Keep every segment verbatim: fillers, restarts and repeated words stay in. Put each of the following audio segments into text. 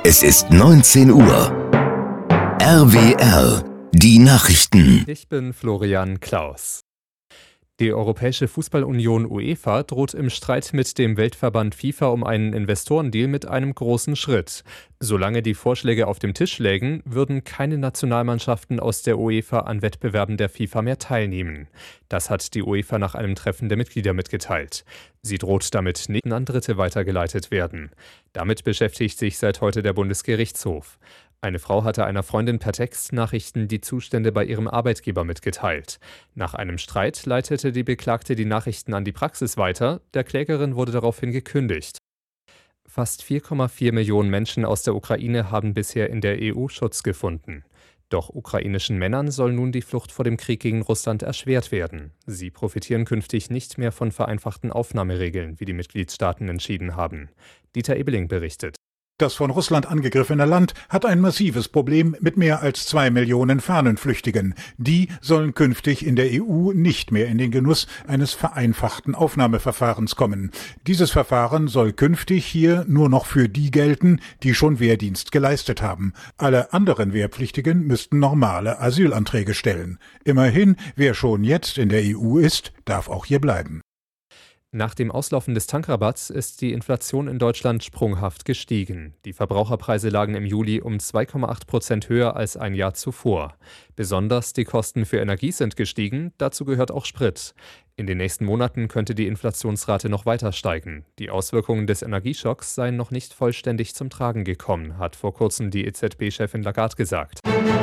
Es ist neunzehn Uhr. R W R, die Nachrichten. Ich bin Florian Klaus. Die Europäische Fußballunion UEFA droht im Streit mit dem Weltverband FIFA um einen Investorendeal mit einem großen Schritt. Solange die Vorschläge auf dem Tisch lägen, würden keine Nationalmannschaften aus der UEFA an Wettbewerben der FIFA mehr teilnehmen. Das hat die UEFA nach einem Treffen der Mitglieder mitgeteilt. Sie droht damit, nicht an Dritte weitergeleitet werden. Damit beschäftigt sich seit heute der Bundesgerichtshof. Eine Frau hatte einer Freundin per Textnachrichten die Zustände bei ihrem Arbeitgeber mitgeteilt. Nach einem Streit leitete die Beklagte die Nachrichten an die Praxis weiter. Der Klägerin wurde daraufhin gekündigt. Fast vier Komma vier Millionen Menschen aus der Ukraine haben bisher in der E U Schutz gefunden. Doch ukrainischen Männern soll nun die Flucht vor dem Krieg gegen Russland erschwert werden. Sie profitieren künftig nicht mehr von vereinfachten Aufnahmeregeln, wie die Mitgliedstaaten entschieden haben. Dieter Ebeling berichtet. Das von Russland angegriffene Land hat ein massives Problem mit mehr als zwei Millionen Fahnenflüchtigen. Die sollen künftig in der E U nicht mehr in den Genuss eines vereinfachten Aufnahmeverfahrens kommen. Dieses Verfahren soll künftig hier nur noch für die gelten, die schon Wehrdienst geleistet haben. Alle anderen Wehrpflichtigen müssten normale Asylanträge stellen. Immerhin, wer schon jetzt in der E U ist, darf auch hier bleiben. Nach dem Auslaufen des Tankrabatts ist die Inflation in Deutschland sprunghaft gestiegen. Die Verbraucherpreise lagen im Juli um zwei Komma acht Prozent höher als ein Jahr zuvor. Besonders die Kosten für Energie sind gestiegen, dazu gehört auch Sprit. In den nächsten Monaten könnte die Inflationsrate noch weiter steigen. Die Auswirkungen des Energieschocks seien noch nicht vollständig zum Tragen gekommen, hat vor kurzem die E Z B-Chefin Lagarde gesagt.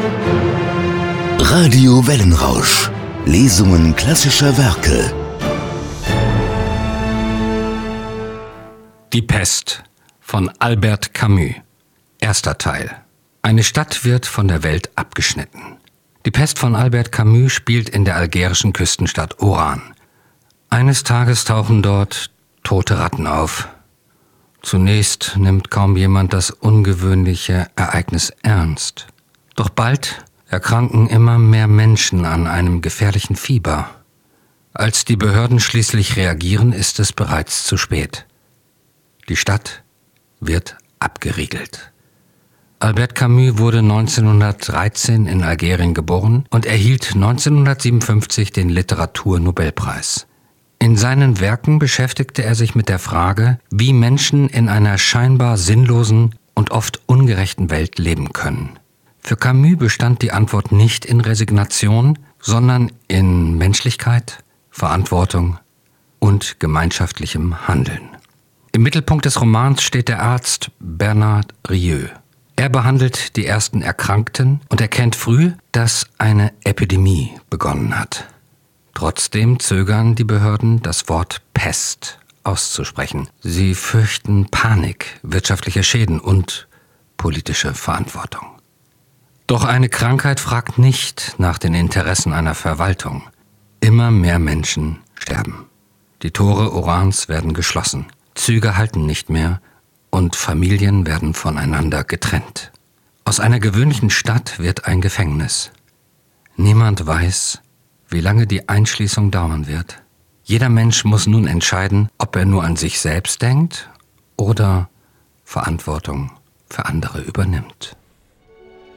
Radio Wellenrausch. Lesungen klassischer Werke. Die Pest von Albert Camus. Erster Teil. Eine Stadt wird von der Welt abgeschnitten. Die Pest von Albert Camus spielt in der algerischen Küstenstadt Oran. Eines Tages tauchen dort tote Ratten auf. Zunächst nimmt kaum jemand das ungewöhnliche Ereignis ernst. Doch bald erkranken immer mehr Menschen an einem gefährlichen Fieber. Als die Behörden schließlich reagieren, ist es bereits zu spät. Die Stadt wird abgeriegelt. Albert Camus wurde neunzehnhundertdreizehn in Algerien geboren und erhielt neunzehnhundertsiebenundfünfzig den Literaturnobelpreis. In seinen Werken beschäftigte er sich mit der Frage, wie Menschen in einer scheinbar sinnlosen und oft ungerechten Welt leben können. Für Camus bestand die Antwort nicht in Resignation, sondern in Menschlichkeit, Verantwortung und gemeinschaftlichem Handeln. Im Mittelpunkt des Romans steht der Arzt Bernard Rieu. Er behandelt die ersten Erkrankten und erkennt früh, dass eine Epidemie begonnen hat. Trotzdem zögern die Behörden, das Wort Pest auszusprechen. Sie fürchten Panik, wirtschaftliche Schäden und politische Verantwortung. Doch eine Krankheit fragt nicht nach den Interessen einer Verwaltung. Immer mehr Menschen sterben. Die Tore Orans werden geschlossen. Züge halten nicht mehr und Familien werden voneinander getrennt. Aus einer gewöhnlichen Stadt wird ein Gefängnis. Niemand weiß, wie lange die Einschließung dauern wird. Jeder Mensch muss nun entscheiden, ob er nur an sich selbst denkt oder Verantwortung für andere übernimmt.